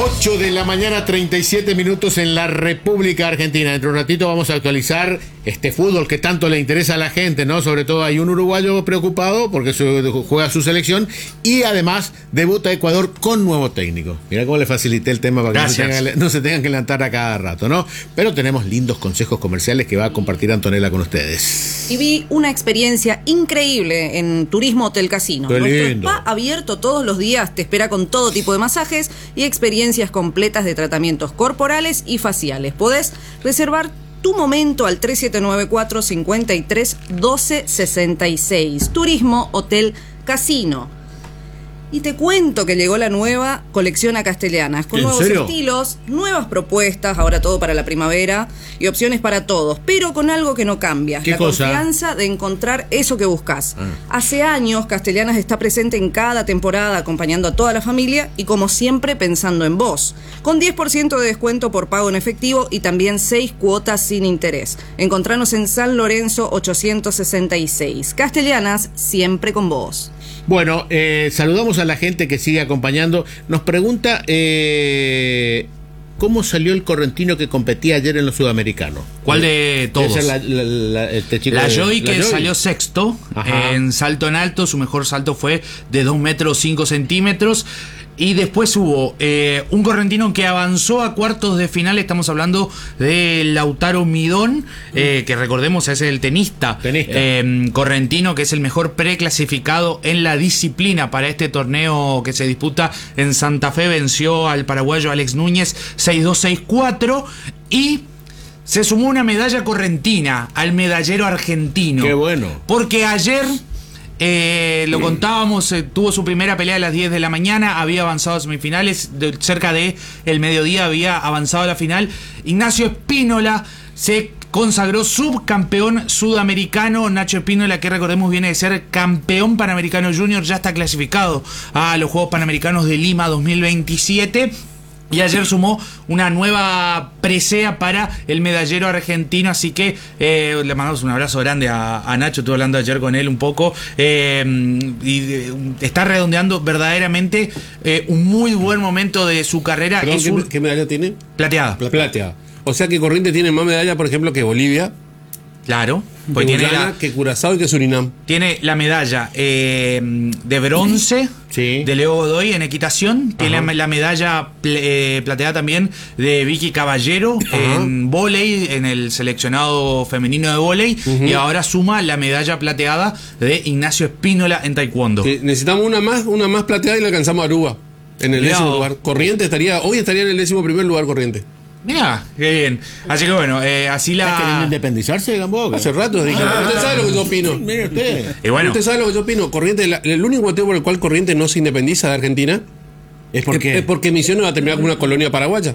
8 de la mañana, 37 minutos en la República Argentina. Dentro de un ratito vamos a actualizar este fútbol que tanto le interesa a la gente, ¿no? Sobre todo hay un uruguayo preocupado porque juega su selección y además debuta Ecuador con nuevo técnico. Mirá cómo le facilité el tema para que no se tengan que levantar a cada rato, ¿no? Pero tenemos lindos consejos comerciales que va a compartir Antonella con ustedes. Viví una experiencia increíble en Turismo Hotel Casino. Nuestro spa abierto todos los días te espera con todo tipo de masajes y experiencias completas de tratamientos corporales y faciales. Podés reservar tu momento al 3794-53-1266. Turismo Hotel Casino. Y te cuento que llegó la nueva colección a Castellanas, con nuevos estilos, nuevas propuestas, ahora todo para la primavera, y opciones para todos, pero con algo que no cambia, la confianza de encontrar eso que buscas. Hace años Castellanas está presente en cada temporada, acompañando a toda la familia y como siempre pensando en vos, con 10% de descuento por pago en efectivo y también 6 cuotas sin interés. Encontranos en San Lorenzo 866. Castellanas, siempre con vos. Bueno, saludamos a la gente que sigue acompañando. Nos pregunta ¿cómo salió el correntino que competía ayer en los sudamericanos? ¿Cuál de todos? La Joy, que salió sexto. En salto en alto. Su mejor salto fue de 2 metros 5 centímetros. Y después hubo un correntino que avanzó a cuartos de final. Estamos hablando de Lautaro Midón, que recordemos es el tenista. Correntino, que es el mejor preclasificado en la disciplina para este torneo que se disputa en Santa Fe. Venció al paraguayo Alex Núñez 6-2, 6-4 y se sumó una medalla correntina al medallero argentino. ¡Qué bueno! Porque ayer... lo contábamos, tuvo su primera pelea a las 10 de la mañana, había avanzado a semifinales, cerca de el mediodía había avanzado a la final. Ignacio Espínola se consagró subcampeón sudamericano. Nacho Espínola, que recordemos viene de ser campeón panamericano junior, ya está clasificado a los Juegos Panamericanos de Lima 2027. Y ayer sumó una nueva presea para el medallero argentino, así que le mandamos un abrazo grande a Nacho. Estuve hablando ayer con él un poco y está redondeando verdaderamente un muy buen momento de su carrera. ¿Qué medalla tiene? Plateada. Plateada. O sea que Corrientes tiene más medalla, por ejemplo, que Bolivia. Claro. Pues tiene que Curazao y que Surinam. Tiene la medalla de bronce de Leo Godoy en equitación. Tiene la medalla plateada también de Vicky Caballero en vóley, en el seleccionado femenino de vóley. Y ahora suma la medalla plateada de Ignacio Espínola en taekwondo. Necesitamos una más plateada y la alcanzamos a Aruba en el 10º lugar. Corrientes hoy estaría en el 11º lugar Corrientes. Mira, qué bien. Así que bueno, así la... ¿Está queriendo independizarse, Gamboa? Hace rato dije. Usted sabe lo que yo opino. Mire usted. Y bueno, usted sabe lo que yo opino. Corrientes, el único motivo por el cual Corrientes no se independiza de Argentina es porque Misiones va a terminar como una colonia paraguaya.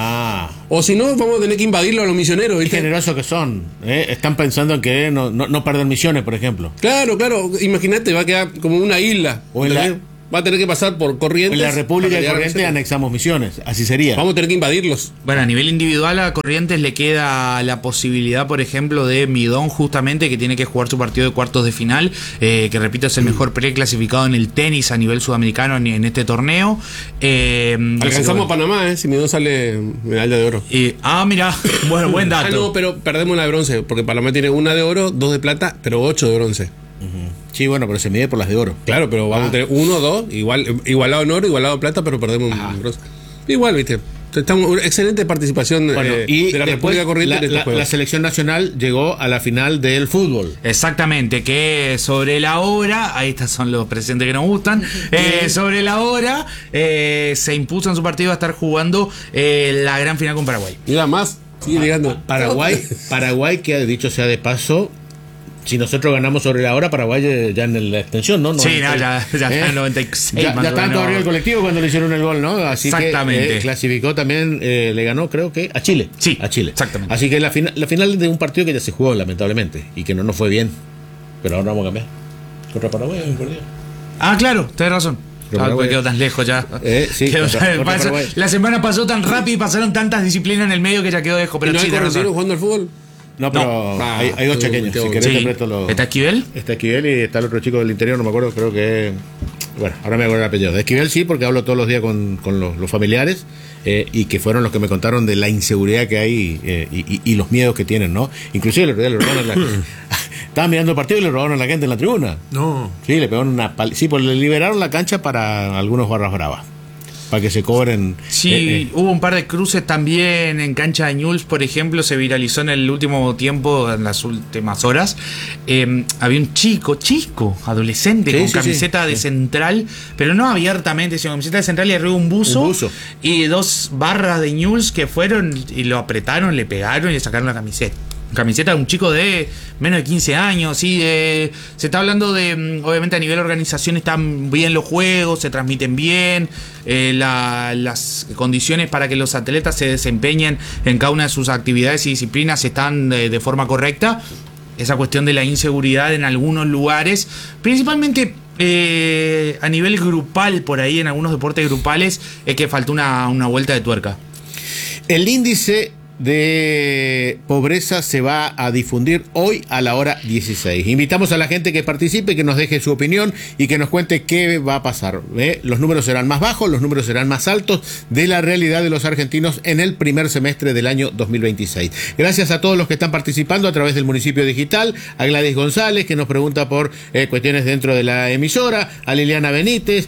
O si no, vamos a tener que invadirlo a los misioneros. Qué generosos que son. Están pensando en que no perder Misiones, por ejemplo. Claro. Imagínate, va a quedar como una isla. Va a tener que pasar por Corrientes. En la República de Corrientes anexamos Misiones, así sería. Vamos a tener que invadirlos. Bueno, a nivel individual a Corrientes le queda la posibilidad, por ejemplo, de Midón, justamente, que tiene que jugar su partido de cuartos de final, que repito es el mejor preclasificado en el tenis a nivel sudamericano en este torneo. Alcanzamos a Panamá, si Midón sale medalla de oro. Mira, bueno, buen dato. No, pero perdemos la de bronce, porque Panamá tiene una de oro, 2 de plata, pero 8 de bronce. Sí, bueno, pero se mide por las de oro. Claro, pero vamos a tener 1, 2, igualado en oro, igualado en plata, pero perdemos en bronce. Igual, viste. Excelente participación de la República Corrientes. La selección nacional llegó a la final del fútbol. Exactamente, que sobre la hora, ahí estos son los presentes que nos gustan, sobre la hora se impuso en su partido a estar jugando la gran final con Paraguay. Mira más, sigue llegando. Paraguay, que dicho sea de paso, si nosotros ganamos sobre la hora, Paraguay ya en la extensión, ¿no? Sí, ya está en 96. Ya estaban todavía el colectivo cuando le hicieron el gol, ¿no? Así exactamente. Que clasificó también, le ganó, creo que, a Chile. Sí, a Chile. Exactamente. Así que la final de un partido que ya se jugó, lamentablemente, y que no nos fue bien. Pero ahora vamos a cambiar. Contra Paraguay, por Dios. Claro, tenés razón. Porque quedó tan lejos ya. Sí, la semana pasó tan rápido y pasaron tantas disciplinas en el medio que ya quedó lejos. Pero ¿Y no hay correntino jugando al fútbol? No, pero hay dos chaqueños. Si querés te presto los... ¿Está Esquivel? Está Esquivel y está el otro chico del interior, no me acuerdo, creo que bueno, ahora me acuerdo el apellido. De Esquivel sí, porque hablo todos los días con los familiares, y que fueron los que me contaron de la inseguridad que hay y los miedos que tienen, ¿no? Inclusive le robaron estaban mirando el partido y le robaron a la gente en la tribuna. No. Sí, le pegaron sí, pues le liberaron la cancha para algunos barras bravas, para que se cobren. Sí, hubo un par de cruces también en cancha de Newell's, por ejemplo, se viralizó en el último tiempo, en las últimas horas. Había un chico, adolescente, con camiseta de Central, pero no abiertamente, sino camiseta de Central, y arriba un buzo. Y 2 barras de Newell's que fueron y lo apretaron, le pegaron y le sacaron la camiseta de un chico de menos de 15 años. ¿Sí? Se está hablando de, obviamente a nivel organización están bien los juegos, se transmiten bien, las condiciones para que los atletas se desempeñen en cada una de sus actividades y disciplinas están de forma correcta. Esa cuestión de la inseguridad en algunos lugares, principalmente a nivel grupal, por ahí en algunos deportes grupales, es que falta una vuelta de tuerca. El índice de pobreza se va a difundir hoy a la hora 16. Invitamos a la gente que participe, que nos deje su opinión y que nos cuente qué va a pasar. Los números serán más bajos, los números serán más altos de la realidad de los argentinos en el primer semestre del año 2026. Gracias a todos los que están participando a través del Municipio Digital, a Gladys González, que nos pregunta por cuestiones dentro de la emisora, a Liliana Benítez,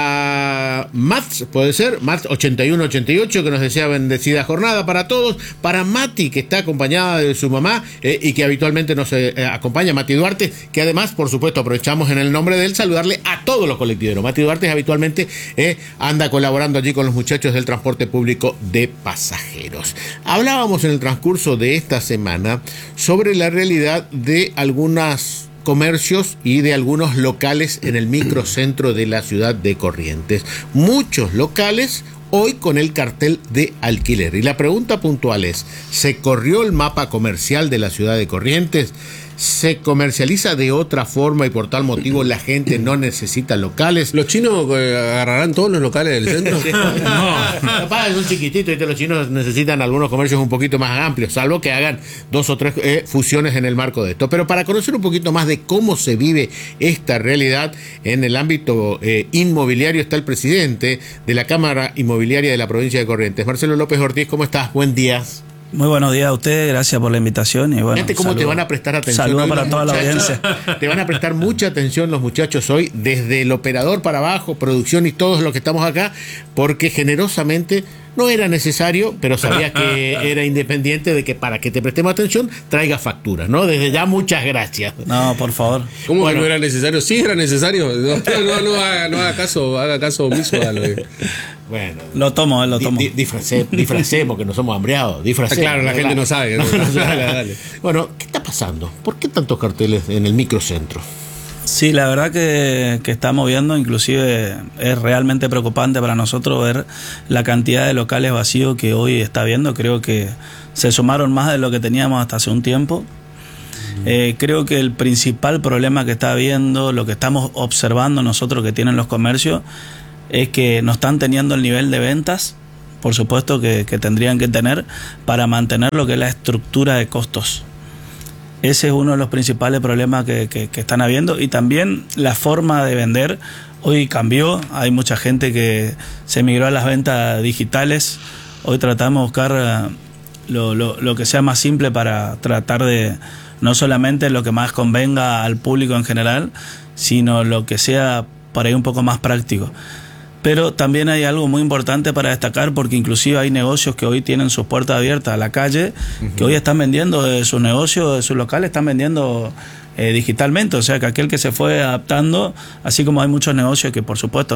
a Mats, puede ser, Mats 8188, que nos desea bendecida jornada para todos, para Mati, que está acompañada de su mamá y que habitualmente nos acompaña, Mati Duarte, que además, por supuesto, aprovechamos en el nombre de él saludarle a todos los colectiveros. Mati Duarte habitualmente anda colaborando allí con los muchachos del transporte público de pasajeros. Hablábamos en el transcurso de esta semana sobre la realidad de algunas comercios y de algunos locales en el microcentro de la ciudad de Corrientes. Muchos locales hoy con el cartel de alquiler. Y la pregunta puntual es, ¿se corrió el mapa comercial de la ciudad de Corrientes? ¿Se comercializa de otra forma y por tal motivo la gente no necesita locales? ¿Los chinos agarrarán todos los locales del centro? No, papá, es un chiquitito y los chinos necesitan algunos comercios un poquito más amplios, salvo que hagan 2 o 3 fusiones en el marco de esto. Pero para conocer un poquito más de cómo se vive esta realidad en el ámbito inmobiliario, está el presidente de la Cámara Inmobiliaria de la provincia de Corrientes, Marcelo López Ortiz. ¿Cómo estás? Buen día. Muy buenos días a ustedes, gracias por la invitación. Y bueno, fíjate cómo te van a prestar atención. Saludos para toda la audiencia. Te van a prestar mucha atención los muchachos hoy, desde el operador para abajo, producción y todos los que estamos acá, porque generosamente no era necesario, pero sabías que era independiente de que para que te prestemos atención traiga facturas, ¿no? Desde ya, muchas gracias. No, por favor. ¿Cómo que no era necesario? Sí era necesario. No haga caso omiso a lo que... Bueno, lo tomo. Disfracemos que no somos hambreados. Claro, la gente no sabe. Dale. Bueno, ¿qué está pasando? ¿Por qué tantos carteles en el microcentro? Sí, la verdad que estamos viendo, inclusive es realmente preocupante para nosotros ver la cantidad de locales vacíos que hoy está viendo. Creo que se sumaron más de lo que teníamos hasta hace un tiempo. Creo que el principal problema que está habiendo, lo que estamos observando nosotros que tienen los comercios, es que no están teniendo el nivel de ventas, por supuesto, que tendrían que tener para mantener lo que es la estructura de costos. Ese es uno de los principales problemas que están habiendo, y también la forma de vender hoy cambió. Hay mucha gente que se migró a las ventas digitales. Hoy tratamos de buscar lo que sea más simple para tratar de no solamente lo que más convenga al público en general, sino lo que sea por ahí un poco más práctico. Pero también hay algo muy importante para destacar, porque inclusive hay negocios que hoy tienen sus puertas abiertas a la calle, que hoy están vendiendo de sus negocios, de sus locales, están vendiendo digitalmente. O sea que aquel que se fue adaptando, así como hay muchos negocios que por supuesto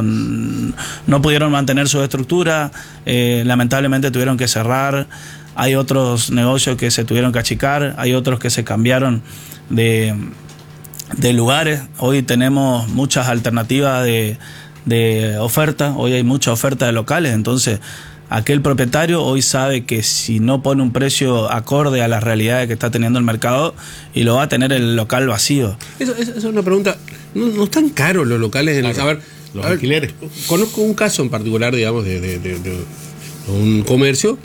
no pudieron mantener su estructura, lamentablemente tuvieron que cerrar. Hay otros negocios que se tuvieron que achicar, hay otros que se cambiaron de lugares. Hoy tenemos muchas alternativas de oferta, hoy hay mucha oferta de locales, entonces aquel propietario hoy sabe que si no pone un precio acorde a las realidades que está teniendo el mercado, y lo va a tener el local vacío. Eso es una pregunta. ¿No están caros los locales? Claro, los alquileres. Conozco un caso en particular, digamos, de un comercio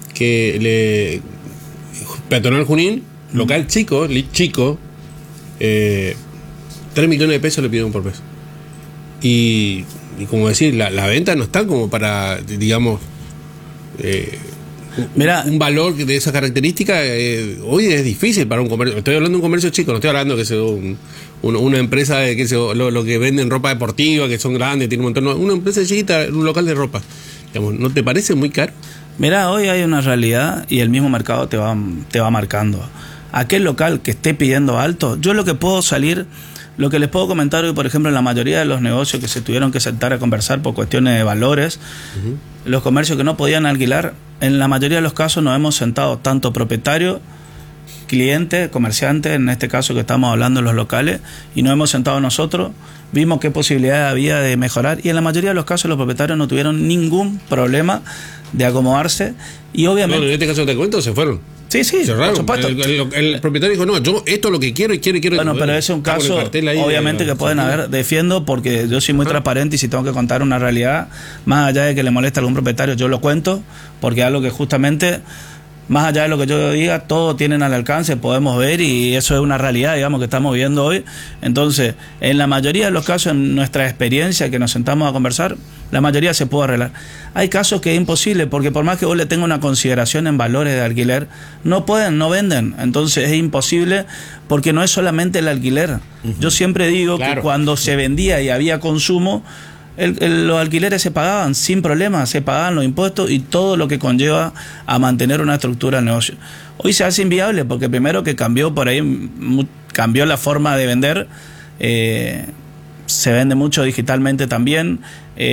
que Peatonal Junín, local chico, 3 millones de pesos le pidieron por mes. y como decir, la venta no está como para, digamos, Mira, un valor de esa característica. Hoy es difícil para un comercio. Estoy hablando de un comercio chico, no estoy hablando que sea una empresa de que lo que venden ropa deportiva, que son grandes, tiene un montón. No, una empresa chiquita, un local de ropa. Digamos, ¿no te parece muy caro? Mira, hoy hay una realidad y el mismo mercado te va marcando. Aquel local que esté pidiendo alto, yo lo que puedo salir, lo que les puedo comentar hoy, por ejemplo, en la mayoría de los negocios que se tuvieron que sentar a conversar por cuestiones de valores, los comercios que no podían alquilar, en la mayoría de los casos nos hemos sentado tanto propietario, cliente, comerciante, en este caso que estamos hablando de los locales, y nos hemos sentado nosotros, vimos qué posibilidades había de mejorar, y en la mayoría de los casos los propietarios no tuvieron ningún problema de acomodarse, y obviamente... No, en este caso te cuento, se fueron. Sí, cerraron. Por supuesto. El propietario dijo, no, yo esto es lo que quiero y quiero. Bueno, pero ese es un caso, obviamente, que pueden haber, defiendo, porque yo soy muy transparente y si tengo que contar una realidad, más allá de que le moleste a algún propietario, yo lo cuento, porque es algo que justamente, más allá de lo que yo diga, todos tienen al alcance, podemos ver, y eso es una realidad, digamos, que estamos viendo hoy. Entonces, en la mayoría de los casos, en nuestra experiencia que nos sentamos a conversar, la mayoría se puede arreglar. Hay casos que es imposible, porque por más que vos le tengas una consideración en valores de alquiler, no pueden, no venden. Entonces es imposible, porque no es solamente el alquiler. Yo siempre digo que cuando se vendía y había consumo, los alquileres se pagaban sin problemas, se pagaban los impuestos y todo lo que conlleva a mantener una estructura de negocio. Hoy se hace inviable, porque primero que cambió por ahí, cambió la forma de vender, se vende mucho digitalmente también,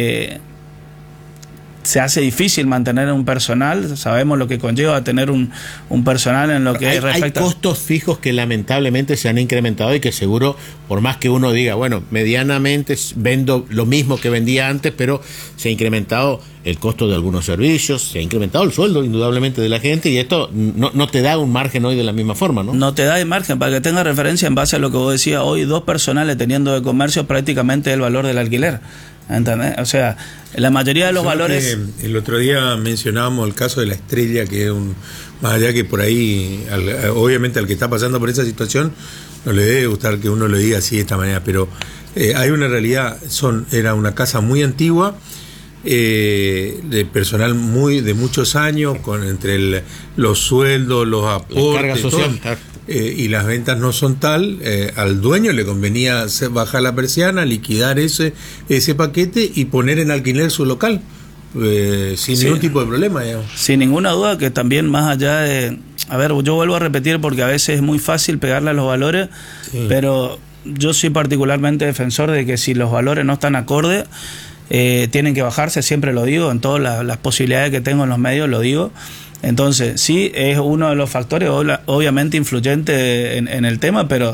se hace difícil mantener un personal, sabemos lo que conlleva tener un personal en lo que respecta... Hay costos fijos que lamentablemente se han incrementado y que seguro, por más que uno diga, bueno, medianamente vendo lo mismo que vendía antes, pero se ha incrementado el costo de algunos servicios, se ha incrementado el sueldo indudablemente de la gente, y esto no te da un margen hoy de la misma forma, ¿no? No te da el margen, para que tengas referencia en base a lo que vos decías, hoy 2 personales teniendo de comercio prácticamente el valor del alquiler. ¿Entendés? O sea, la mayoría de los valores... El otro día mencionábamos el caso de La Estrella, que es más allá que por ahí, obviamente al que está pasando por esa situación, no le debe gustar que uno lo diga así de esta manera, pero hay una realidad, era una casa muy antigua, de personal de muchos años, entre los sueldos, los aportes, la carga social, y las ventas no son tal, al dueño le convenía bajar la persiana, liquidar ese paquete y poner en alquiler su local, sin ningún tipo de problema, digamos. Sin ninguna duda, que también más allá de... A ver, yo vuelvo a repetir, porque a veces es muy fácil pegarle a los valores, pero yo soy particularmente defensor de que si los valores no están acordes, tienen que bajarse, siempre lo digo, en todas las posibilidades que tengo en los medios lo digo. Entonces, sí, es uno de los factores obviamente influyente en el tema, pero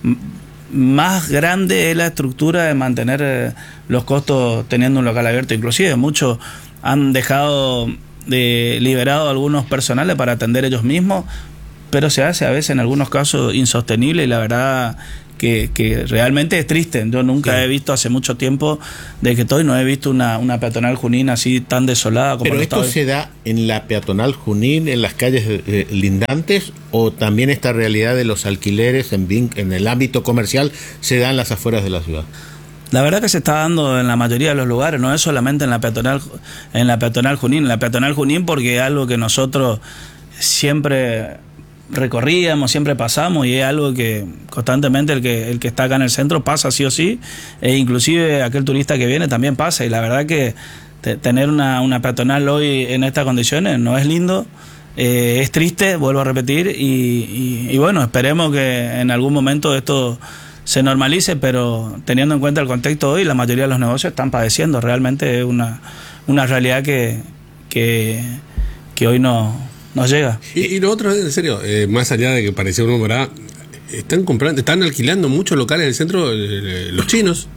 más grande es la estructura de mantener los costos teniendo un local abierto. Inclusive muchos han dejado liberado algunos personales para atender ellos mismos, pero se hace a veces en algunos casos insostenible, y la verdad que realmente es triste. Yo nunca he visto, hace mucho tiempo de que estoy, no he visto una peatonal Junín así tan desolada como... ¿Pero esto se da en la peatonal Junín, en las calles lindantes, o también esta realidad de los alquileres en el ámbito comercial se da en las afueras de la ciudad? La verdad que se está dando en la mayoría de los lugares, no es solamente en la peatonal Junín. En la peatonal Junín, porque es algo que nosotros siempre recorríamos, siempre pasamos, y es algo que constantemente el que está acá en el centro pasa sí o sí, e inclusive aquel turista que viene también pasa, y la verdad que tener una peatonal hoy en estas condiciones no es lindo, es triste, vuelvo a repetir, y bueno, esperemos que en algún momento esto se normalice, pero teniendo en cuenta el contexto hoy, la mayoría de los negocios están padeciendo, realmente es una realidad que hoy nos llega. Y lo otro, en serio, más allá de que parecía una morada, están alquilando muchos locales del centro, los chinos.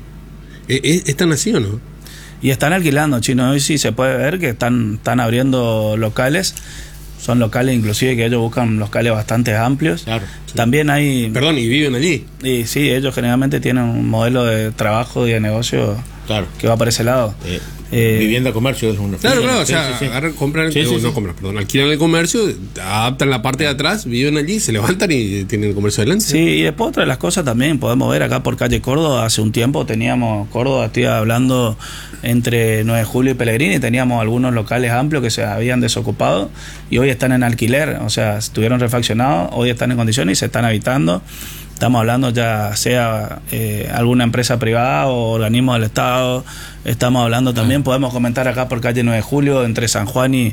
¿Están así o no? Y están alquilando chinos, hoy sí se puede ver que están abriendo locales. Son locales inclusive que ellos buscan locales bastante amplios. Claro, sí. También hay... Perdón, ¿y viven allí? Y sí, ellos generalmente tienen un modelo de trabajo y de negocio que va por ese lado. Vivienda comercio es una. Claro, claro, o Sí, sea, sí, sí. compran, Sí, sí, no sí. compran, perdón, alquilan el comercio, adaptan la parte de atrás, viven allí, se levantan y tienen el comercio adelante. Sí, y después otra de las cosas también podemos ver acá por calle Córdoba. Hace un tiempo teníamos Córdoba, estoy hablando entre 9 de Julio y Pellegrini, teníamos algunos locales amplios que se habían desocupado y hoy están en alquiler, o sea, estuvieron refaccionados, hoy están en condiciones y se están habitando. Estamos hablando ya sea alguna empresa privada o organismo del Estado. Estamos hablando también, podemos comentar acá por calle 9 de Julio, entre San Juan y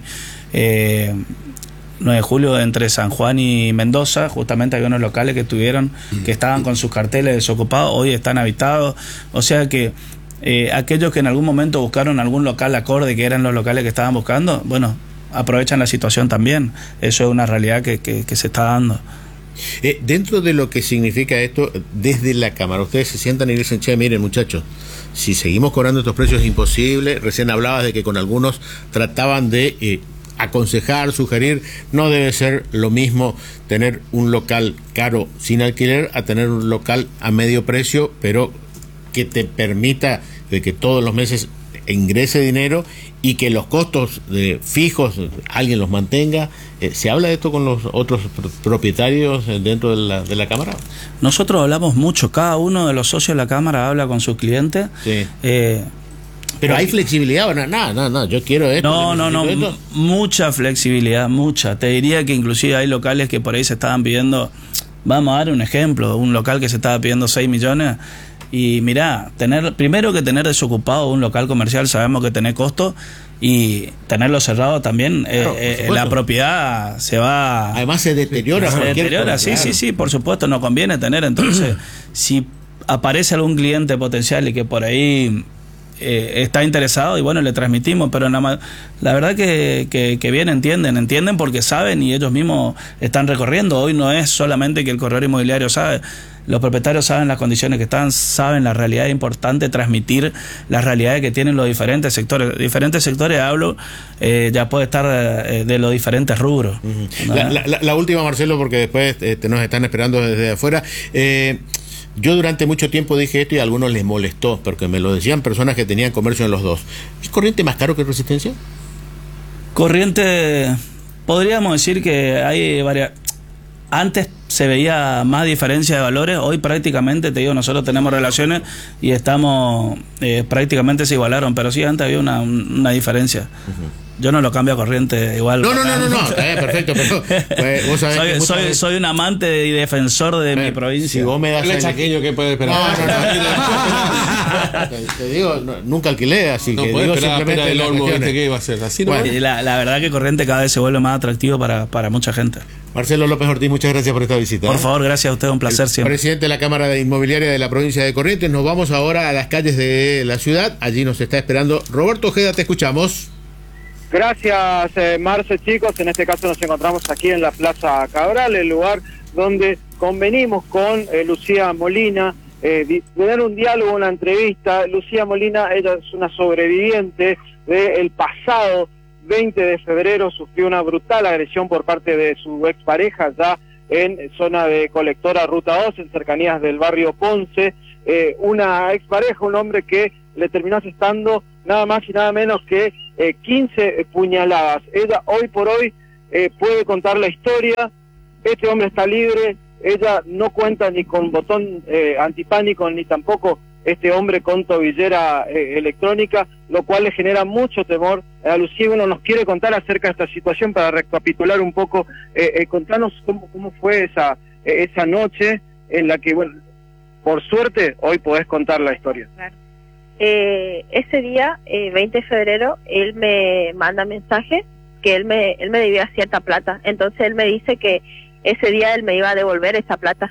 9 de Julio, entre San Juan y Mendoza. Justamente había unos locales que estaban con sus carteles desocupados, hoy están habitados. O sea que aquellos que en algún momento buscaron algún local acorde, que eran los locales que estaban buscando, bueno, aprovechan la situación también. Eso es una realidad que se está dando. Dentro de lo que significa esto, desde la Cámara, ustedes se sientan y dicen, che, miren muchachos, si seguimos cobrando estos precios es imposible. Recién hablabas de que con algunos trataban de aconsejar, sugerir, no debe ser lo mismo tener un local caro sin alquiler a tener un local a medio precio, pero que te permita de que todos los meses ingrese dinero y que los costos fijos alguien los mantenga. ¿Se habla de esto con los otros propietarios dentro de la Cámara? Nosotros hablamos mucho, cada uno de los socios de la Cámara habla con sus clientes. Sí. Pero hay flexibilidad, o no, yo quiero esto. No, esto. mucha flexibilidad, mucha. Te diría que inclusive hay locales que por ahí se estaban pidiendo, vamos a dar un ejemplo, un local que se estaba pidiendo 6 millones. Y mirá, primero que tener desocupado un local comercial, sabemos que tiene costo, y tenerlo cerrado también, Claro, la propiedad se va... Además se deteriora. Se deteriora, cosa, claro. sí, por supuesto, no conviene tener. Entonces, si aparece algún cliente potencial y que por ahí está interesado, y bueno, le transmitimos, pero la verdad que bien entienden porque saben y ellos mismos están recorriendo. Hoy no es solamente que el corredor inmobiliario sabe, los propietarios saben las condiciones que están, saben la realidad. Es importante transmitir las realidades que tienen los diferentes sectores. Diferentes sectores hablo, ya puede estar de los diferentes rubros. Uh-huh. La última, Marcelo, porque después nos están esperando desde afuera. Yo durante mucho tiempo dije esto y a algunos les molestó, porque me lo decían personas que tenían comercio en los dos. ¿Es Corriente más caro que Resistencia? Corriente, podríamos decir que hay varias... Antes se veía más diferencia de valores, hoy prácticamente, te digo, nosotros tenemos relaciones y estamos, prácticamente se igualaron, pero sí, antes había una diferencia. Uh-huh. Yo no lo cambio a Corriente igual. No, está bien, perfecto. Pues, vos sabés soy un amante y defensor de mi provincia. Si vos me das el chaqueño que puede esperar. No. Te digo, nunca alquilé, así no que puede digo esperar simplemente el olmo cuestiones. que iba a ser así. Bueno. La verdad que Corriente cada vez se vuelve más atractivo para mucha gente. Marcelo López Ortiz, muchas gracias por esta visita. Por favor, gracias a usted, un placer siempre. Presidente de la Cámara de Inmobiliaria de la provincia de Corrientes. Nos vamos ahora a las calles de la ciudad. Allí nos está esperando Roberto Ojeda, te escuchamos. Gracias, Marce, chicos. En este caso nos encontramos aquí en la Plaza Cabral, el lugar donde convenimos con Lucía Molina, tener un diálogo, una entrevista. Lucía Molina, ella es una sobreviviente del pasado 20 de febrero, sufrió una brutal agresión por parte de su expareja ya en zona de Colectora Ruta 2, en cercanías del barrio Ponce. Una expareja, un hombre que le terminó asestando nada más y nada menos que 15 puñaladas. Ella hoy por hoy puede contar la historia. Este hombre está libre. Ella no cuenta ni con botón antipánico ni tampoco este hombre con tobillera electrónica, lo cual le genera mucho temor a Lucía. Uno nos quiere contar acerca de esta situación para recapitular un poco. Contanos cómo fue esa noche en la que, bueno, por suerte hoy podés contar la historia. Claro. Ese día, 20 de febrero, él me manda mensaje que él me debía cierta plata. Entonces él me dice que ese día él me iba a devolver esa plata.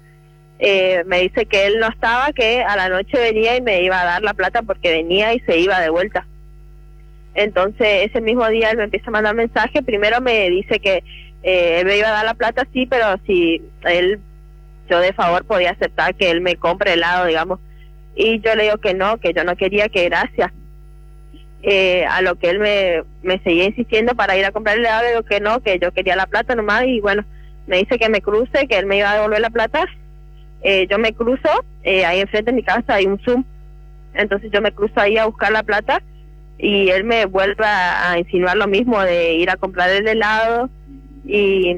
Me dice que él no estaba, que a la noche venía y me iba a dar la plata porque venía y se iba de vuelta. Entonces ese mismo día él me empieza a mandar mensaje. Primero me dice que él me iba a dar la plata, sí, pero si yo de favor podía aceptar que él me compre helado, digamos. Y yo le digo que no, que yo no quería, que gracias. A lo que él me seguía insistiendo para ir a comprar el helado, le digo que no, que yo quería la plata nomás. Y bueno, me dice que me cruce, que él me iba a devolver la plata. Yo me cruzo, ahí enfrente de mi casa hay un Zoom, entonces yo me cruzo ahí a buscar la plata y él me vuelve a insinuar lo mismo de ir a comprar el helado. Y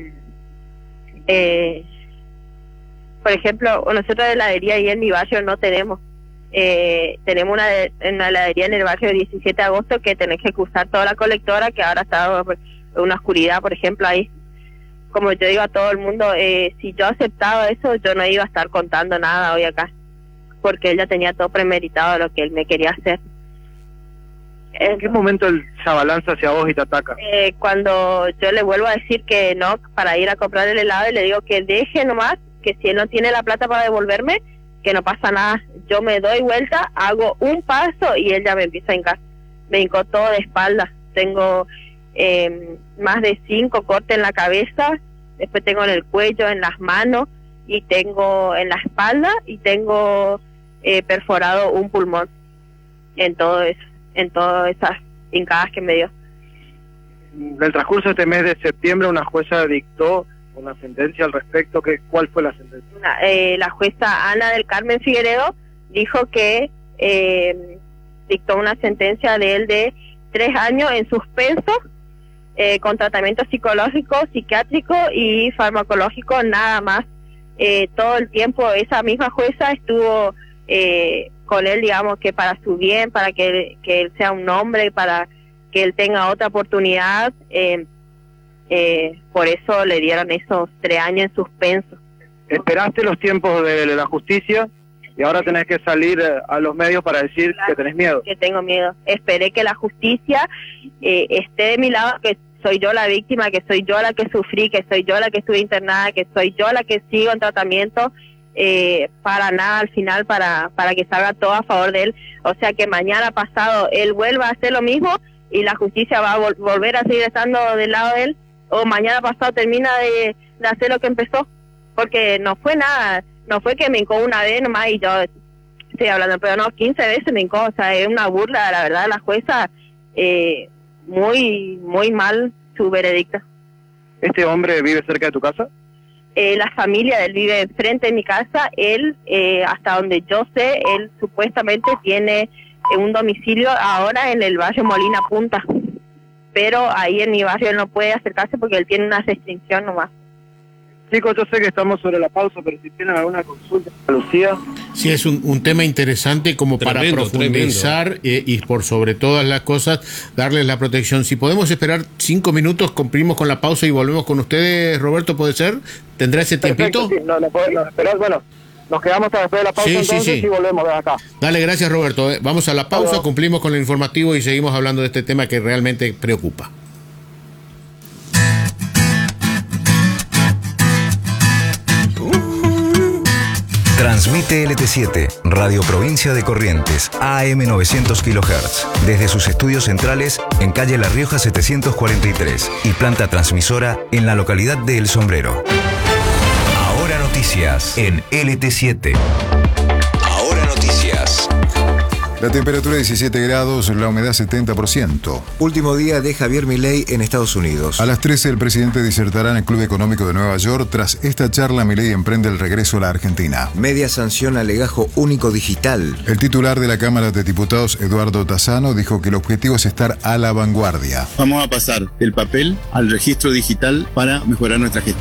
por ejemplo, nosotros de heladería ahí en mi barrio no tenemos. Tenemos una heladería en el barrio de 17 de agosto que tenés que cruzar toda la colectora, que ahora está en una oscuridad, por ejemplo, ahí. Como yo digo a todo el mundo, si yo aceptaba eso, yo no iba a estar contando nada hoy acá, porque él ya tenía todo premeditado lo que él me quería hacer. ¿En qué momento él se abalanza hacia vos y te ataca? Cuando yo le vuelvo a decir que no, para ir a comprar el helado, y le digo que deje nomás, que si él no tiene la plata para devolverme, que no pasa nada. Yo me doy vuelta, hago un paso y él ya me empieza a hincar. Me hincó todo de espalda. Tengo más de 5 cortes en la cabeza, después tengo en el cuello, en las manos, y tengo en la espalda, y tengo perforado un pulmón en todo eso, en todas esas hincadas que me dio. En el transcurso de este mes de septiembre, una jueza dictó una sentencia al respecto. ¿Cuál fue la sentencia? La jueza Ana del Carmen Figueredo dijo que dictó una sentencia de él de 3 años en suspenso, con tratamiento psicológico, psiquiátrico y farmacológico, nada más. Todo el tiempo esa misma jueza estuvo con él, digamos, que para su bien, para que él sea un hombre, para que él tenga otra oportunidad. Por eso le dieron esos 3 años en suspenso. Esperaste los tiempos de la justicia y ahora tenés que salir a los medios para decir que tenés miedo. Que tengo miedo. Esperé que la justicia esté de mi lado, que soy yo la víctima, que soy yo la que sufrí, que soy yo la que estuve internada, que soy yo la que sigo en tratamiento, para nada al final, para que salga todo a favor de él. O sea que mañana pasado él vuelva a hacer lo mismo y la justicia va a volver a seguir estando del lado de él, o mañana pasado termina de hacer lo que empezó, porque no fue nada, no fue que me hincó una vez nomás y yo estoy hablando, pero no, 15 veces me hincó. O sea, es una burla, la verdad, la jueza, muy, muy mal su veredicto. ¿Este hombre vive cerca de tu casa? La familia de él vive enfrente de mi casa. Él, hasta donde yo sé, él supuestamente tiene un domicilio ahora en el barrio Molina Punta, pero ahí en mi barrio él no puede acercarse porque él tiene una restricción nomás. Chicos, yo sé que estamos sobre la pausa, pero si tienen alguna consulta, Lucía. Sí, es un tema interesante como tremendo, para profundizar y por sobre todas las cosas, darles la protección. Si podemos esperar 5 minutos, cumplimos con la pausa y volvemos con ustedes, Roberto, ¿puede ser? ¿Tendrá ese tiempito? Sí, no podemos esperar, bueno. Nos quedamos hasta después de la pausa, sí, entonces, y volvemos de acá. Dale, gracias, Roberto. Vamos a la pausa, cumplimos con el informativo y seguimos hablando de este tema que realmente preocupa. Transmite LT7, Radio Provincia de Corrientes, AM 900 kHz, desde sus estudios centrales en calle La Rioja 743 y planta transmisora en la localidad de El Sombrero. Ahora noticias en LT7. Ahora noticias. La temperatura 17 grados, la humedad 70%. Último día de Javier Milei en Estados Unidos. A las 13 el presidente disertará en el Club Económico de Nueva York. Tras esta charla, Milei emprende el regreso a la Argentina. Media sanción al legajo único digital. El titular de la Cámara de Diputados, Eduardo Tassano, dijo que el objetivo es estar a la vanguardia. Vamos a pasar del papel al registro digital para mejorar nuestra gestión.